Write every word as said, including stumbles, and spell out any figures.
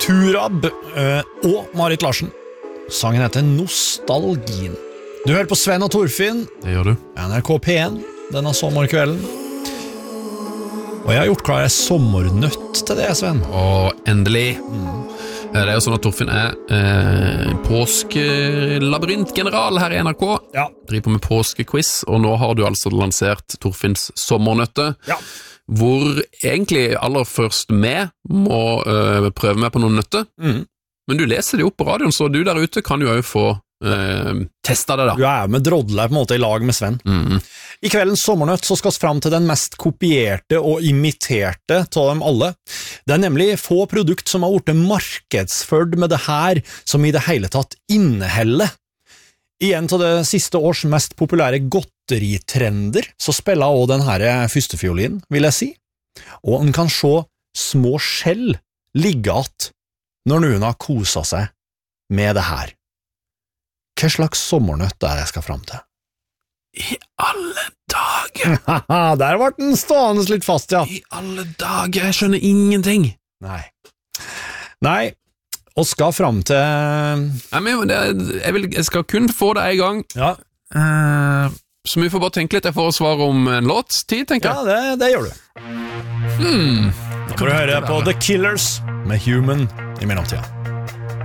Turab øh, og Marit Larsen. Sangen heter Nostalgien. Du hører på Sven og Torfinn. Det gjør du. N R K P en denne sommerkvelden. Og jeg har gjort klar en sommernøtt til det, Sven. Og endelig. Mm. Det er jo sånn at Torfinn er eh, påskelabyrintgeneral her i N R K. Ja. Driver med påskequiz, og nå har du altså lansert Torfinns sommernøtte. Ja. Hvor egentlig aller først med må øh, prøve meg på noen nøtter. Mm. Men du leser det opp på radioen, så du der ute kan jo også få øh, testet det da. Du er med drodler på en måte i lag med Sven. Mm. I kveldens sommernøtt så skal vi frem til den mest kopierte og imiterte av dem alle. Det er nemlig få produkt som har vært markedsført med det her som i det hele tatt inneholder. I en av det siste års mest populære godteritrender så spiller også den her førstefiolin, vil jeg si. Og en kan se små skjell ligge att når noen har koset seg med det her. Hva slags sommernøtt er det jeg skal frem til? I alle dager! Haha, der var den stående litt fast, ja. I alle dager, jeg skjønner ingenting. Nei. Nei, og skal frem til... Nei, men det, jeg, vil, jeg skal kun få det en gang. Ja. Uh, så vi får bare tenke litt, jeg får svare om en låts tid, tenker jeg. Ja, det, det gjør du. Hmm. Da får du høre på The Killers med Human i mellomtida.